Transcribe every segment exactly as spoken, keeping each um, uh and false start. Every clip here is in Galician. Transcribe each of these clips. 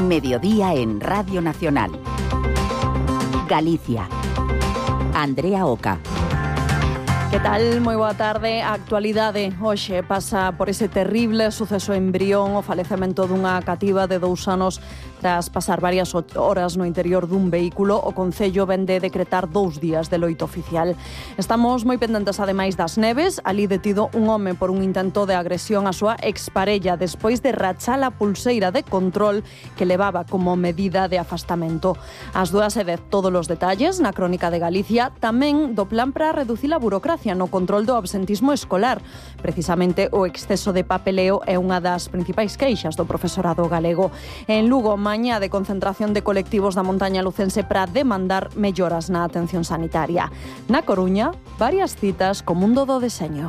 Mediodía en Radio Nacional. Galicia. Andrea Oca. Que tal? Moi boa tarde. A actualidade hoxe pasa por ese terrible suceso en Brión, o falecemento dunha cativa de dous anos tras pasar varias horas no interior dun vehículo. O Concello ven de decretar dous días de loito oficial. Estamos moi pendentes ademais das Neves. Ali detido un home por un intento de agresión á súa exparella despois de rachar a pulseira de control que levaba como medida de afastamento. As dúas e dez todos os detalles na Crónica de Galicia, tamén do plan para reducir a burocracia no control do absentismo escolar. Precisamente o exceso de papeleo é unha das principais queixas do profesorado galego. En Lugo, mañá de concentración de colectivos da montaña lucense para demandar melloras na atención sanitaria. Na Coruña, varias citas co mundo do deseño.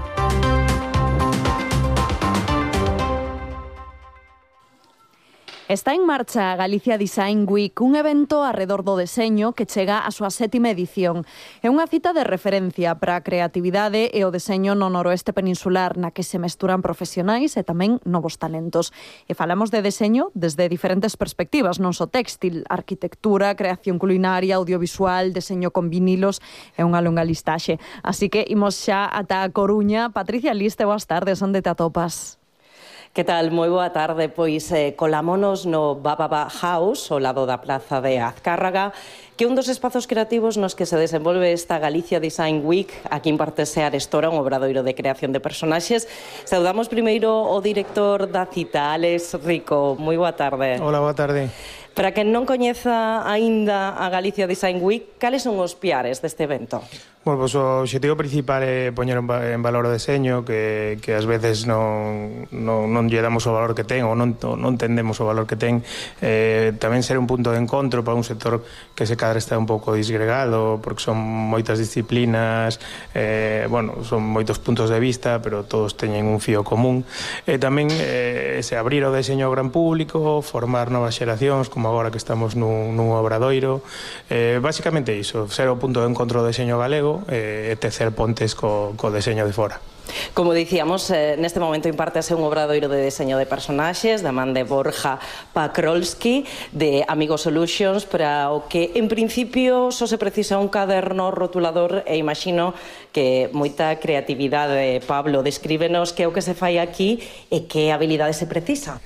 Está en marcha a Galicia Design Week, un evento arredor do deseño que chega á súa sétima edición. É unha cita de referencia para a creatividade e o deseño no noroeste peninsular, na que se mesturan profesionais e tamén novos talentos. E falamos de deseño desde diferentes perspectivas, non só téxtil, arquitectura, creación culinaria, audiovisual, deseño con vinilos e unha longa listaxe. Así que imos xa ata a Coruña. Patricia Liste, boas tardes, onde te atopas? Que tal? Moi boa tarde. Pois eh, colamonos no Bababa House, ao lado da Plaza de Azcárraga, que é un dos espazos creativos nos que se desenvolve esta Galicia Design Week. Aquí impartese a Arestora, un obradoiro de creación de personaxes. Saudamos primeiro o director da cita, Alex Rico. Moi boa tarde. Hola, boa tarde. Para quen non coñeza aínda a Galicia Design Week, cales son os piares deste evento? Bueno, pues o objetivo principal é poñer en valor o deseño, que, que ás veces non, non, non lle damos o valor que ten ou non, non entendemos o valor que ten. Eh, tamén ser un punto de encontro para un sector que se cadra está un pouco disgregado, porque son moitas disciplinas, eh, bueno, son moitos puntos de vista, pero todos teñen un fío común. E tamén eh, se abrir o deseño ao gran público, formar novas xeracións, como agora que estamos nun, nun obradoiro. Eh, básicamente iso, ser o punto de encontro do deseño galego e tecer pontes co, co deseño de fora. Como dicíamos, eh, neste momento impartese un obradoiro de deseño de personaxes da man de Borja Pakrolski de Amigo Solutions, para o que en principio só se precisa un caderno rotulador e imagino que moita creatividade. Pablo, descríbenos que é o que se fai aquí e que habilidade se precisa.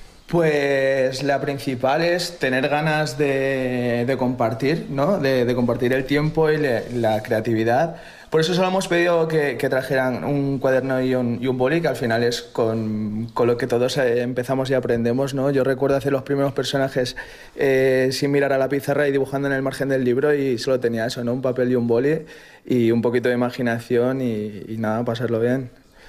Pues la principal es tener ganas de, de compartir, ¿no? De, de compartir el tiempo y le, la creatividad. Por eso solo hemos pedido que, que trajeran un cuaderno y un, y un boli, que al final es con, con lo que todos empezamos y aprendemos, ¿no? Yo recuerdo hacer los primeros personajes eh, sin mirar a la pizarra y dibujando en el margen del libro, y solo tenía eso, ¿no? Un papel y un boli y un poquito de imaginación y, y nada, pasarlo bien.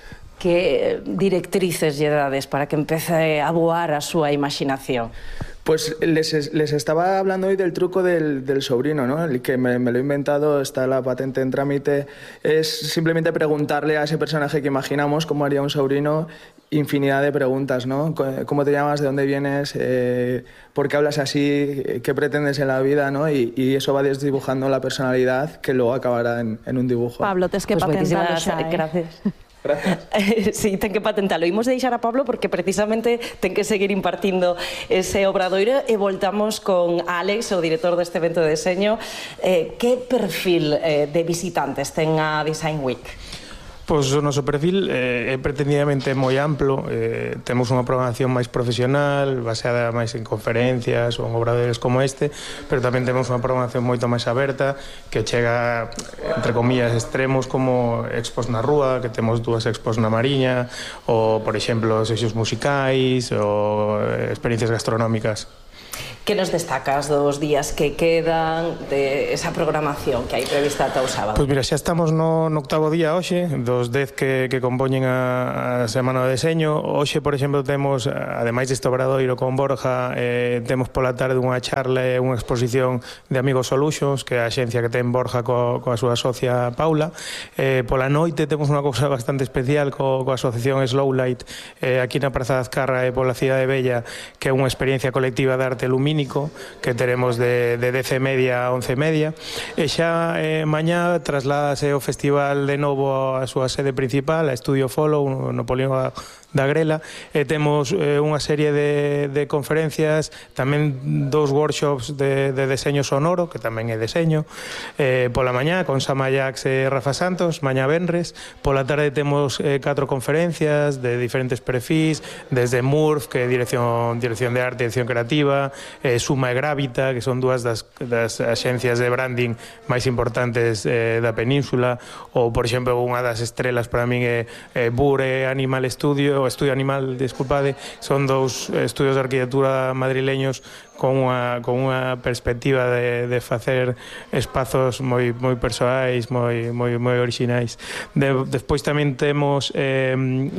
Que directrices lle dades para que empece a voar a súa imaginación? Pues les, les estaba hablando hoy del truco del, del sobrino, ¿no? El que me, me lo he inventado, está la patente en trámite. Es simplemente preguntarle a ese personaje que imaginamos cómo haría un sobrino, infinidad de preguntas, ¿no? ¿Cómo te llamas? ¿De dónde vienes? Eh, ¿Por qué hablas así? ¿Qué pretendes en la vida? ¿No? Y, y eso va desdibujando la personalidad, que luego acabará en, en un dibujo. Pablo, tes que pues patentalo xa, eh? Gracias. Gracias. Sí, ten que patentalo. Imos deixar a Pablo porque precisamente ten que seguir impartindo ese obradoiro e voltamos con Alex, o director deste evento de deseño. Eh, que perfil eh, de visitantes ten a Design Week? Pois o noso perfil eh, é pretendidamente moi amplo. Eh, temos unha programación máis profesional, baseada máis en conferencias ou en obradoiros como este, pero tamén temos unha programación moito máis aberta, que chega, entre comillas, extremos como expos na rúa, que temos dúas expos na Mariña, ou, por exemplo, sesións musicais ou experiencias gastronómicas. Que nos destacas dos días que quedan de esa programación que hai prevista ata o sábado? Pois mira, xa estamos no, no octavo día hoxe, dos dez que, que compoñen a, a Semana de Deseño. Hoxe, por exemplo, temos, ademais deste obradoiro con Borja, eh, temos pola tarde unha charla e unha exposición de Amigo Solutions, que é a axencia que ten Borja co, coa súa socia Paula. Eh, pola noite temos unha cousa bastante especial co, coa asociación Slowlight, eh, aquí na Praza de Azcarra e pola Cidade Bella, que é unha experiencia colectiva de arte lumínico que teremos de, de dez e media a once e media, e xa eh, mañá trasládase o festival de novo a súa sede principal, a Estudio Follow, no polígono da Grela, e temos eh, unha serie de, de conferencias, tamén dous workshops de, de deseño sonoro, que tamén é deseño, eh, pola mañá con Sama Jax e Rafa Santos, mañá venres, pola tarde temos eh, catro conferencias de diferentes perfis, desde Murph, que é dirección, dirección de arte, dirección creativa, eh, Suma e Gravita, que son dúas das, das axencias de branding máis importantes eh, da península, ou, por exemplo, unha das estrelas para min é eh, Bure Animal Studio, o Estudio Animal, disculpade, son dous estudios de arquitectura madrileños con unha, con unha perspectiva de, de facer espazos moi, moi persoais, moi, moi, moi orixinais. De, despois tamén temos eh,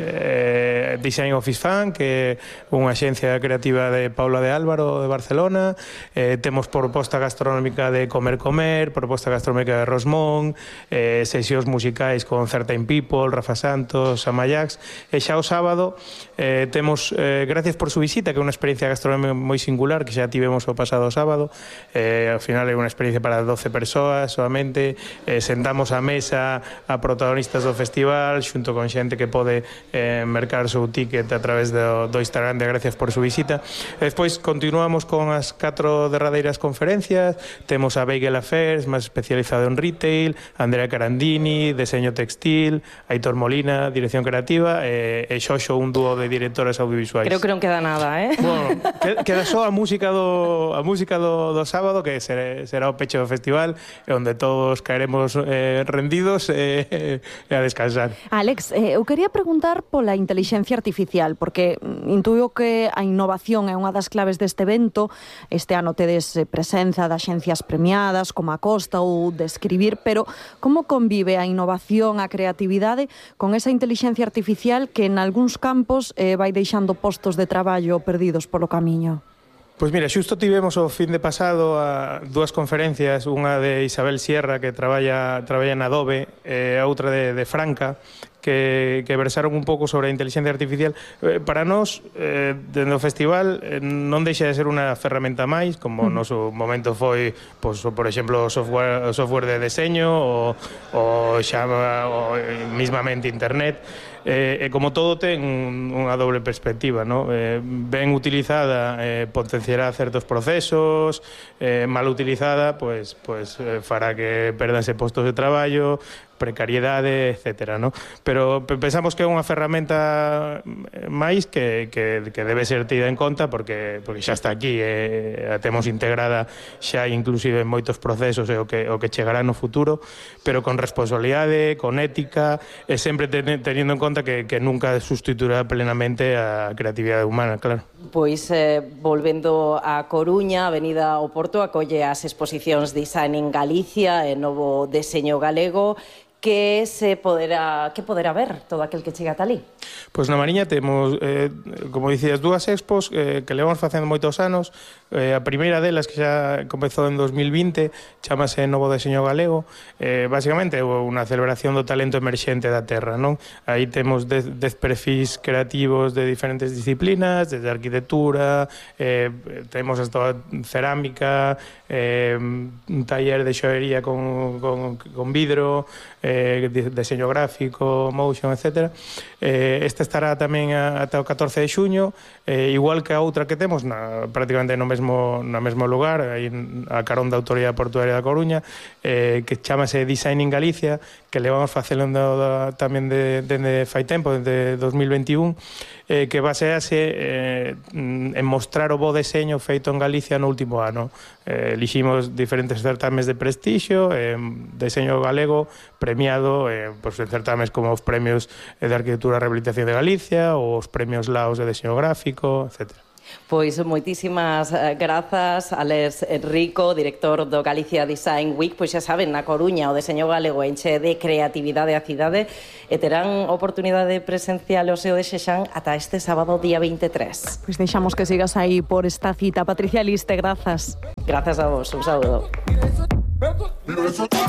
eh, Design Office Fan, que é unha axencia creativa de Paula de Álvaro de Barcelona, eh, temos proposta gastronómica de Comer Comer, proposta gastronómica de Rosmón, eh, sesións musicais con Certain People, Rafa Santos, Sama Jax, e xa o sábado eh, temos eh, Gracias por su visita, que é unha experiencia gastronómica moi singular, que xa tivemos o pasado sábado, eh, ao final é unha experiencia para doce persoas solamente, eh, sentamos a mesa a protagonistas do festival xunto con xente que pode eh, mercar o seu ticket a través do, do Instagram de Gracias por su visita. E despois continuamos con as catro derradeiras conferencias, temos a Bagel Affairs, máis especializado en retail, Andrea Carandini, deseño textil, Aitor Molina, dirección creativa, e, e Xoxo, un dúo de directoras audiovisuais. Creo que non queda nada, eh? Bueno, queda só a música do, a música do, do sábado, que será, será o peche do festival, onde todos caeremos eh, rendidos e eh, a descansar. Alex, eh, eu quería preguntar pola intelixencia artificial, porque intuyo que a innovación é unha das claves deste evento. Este ano tedes presenza de axencias premiadas como a Costa ou de Escribir, pero como convive a innovación, a creatividade con esa intelixencia artificial que en algúns campos eh, vai deixando postos de traballo perdidos polo camiño? Pois mira, xusto tivemos o fin de pasado a dúas conferencias, unha de Isabel Sierra, que traballa, traballa na Adobe, e a outra de, de Franca, que, que versaron un pouco sobre a inteligencia artificial. Eh, para nós, eh, dentro do festival, eh, non deixa de ser unha ferramenta máis, como no noso momento foi, pois, por exemplo, o software, o software de deseño, ou, ou xa ou, mismamente internet. Eh, e como todo ten unha doble perspectiva, ¿no? Eh, ben utilizada eh, potenciará certos procesos, eh, mal utilizada pues, pues, eh, fará que perdanse postos de traballo, precariedade, etcétera, ¿no? Pero pensamos que é unha ferramenta máis que, que, que debe ser tida en conta porque, porque xa está aquí, eh, a temos integrada xa inclusive en moitos procesos e o que, o que chegará no futuro, pero con responsabilidade, con ética e sempre ten, teniendo en conta que, que nunca sustituirá plenamente a creatividade humana, claro. Pois, eh, volvendo a Coruña, a Avenida ao Porto acolle as exposicións Design en Galicia e Novo Deseño Galego. Que se poderá, que poderá ver todo aquel que chega ata ali? Pois na Mariña temos, eh, como dicías, dúas expos eh, que levamos facendo moitos anos. Eh, a primeira delas, que xa comezou en dos mil vinte, chamase Novo Deseño Galego. Eh, basicamente é unha celebración do talento emerxente da terra, non? Aí temos dez, dez perfis creativos de diferentes disciplinas, desde arquitectura, eh, temos hasta cerámica, eh, un taller de xoería con, con, con vidro, eh, deseño gráfico, motion, etcétera. Eh, esta estará tamén a, ata o catorce de xuño, eh, igual que a outra que temos na, prácticamente no mesmo, no mesmo lugar, aí a carón da Autoridade Portuaria da Coruña, eh, que chamase Design en Galicia, que levamos facendo da, tamén de, de, de fai tempo, desde dos mil veintiún, eh, que basease eh, en mostrar o bo deseño feito en Galicia no último ano. Eh, eliximos diferentes certames de prestixio, eh, deseño galego premiado eh, pues, en certames como os premios de Arquitectura e Rehabilitación de Galicia ou os premios Laos de Deseño Gráfico, etcétera. Pois moitísimas grazas, Alex Rico, director do Galicia Design Week. Pois xa saben, na Coruña o deseño galego enche de creatividade a cidade e terán oportunidade presencial o seu desexan ata este sábado día veintitrés. Pois deixamos que sigas aí por esta cita. Patricia Liste, grazas. Grazas a vos, un saúdo.